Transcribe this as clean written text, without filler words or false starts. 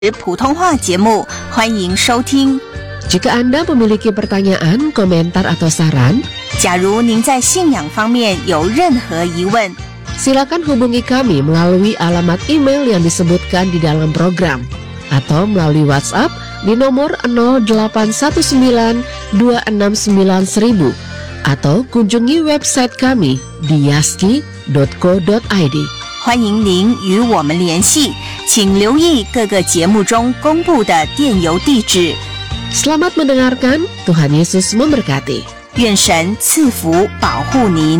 普通话节目，欢迎收听。 Jika Anda memiliki pertanyaan, komentar atau saran, 假如您在信仰方面有任何疑问， silakan hubungi kami melalui alamat email yang disebutkan di dalam program atau melalui WhatsApp di nomor 0819 269 1000 atau kunjungi website kami di yaski.co.id. 欢迎您与我们联系，请留意各个节目中公布的电邮地址。 Selamat mendengarkan, Tuhan Yesus memberkati. 愿神赐福保护您。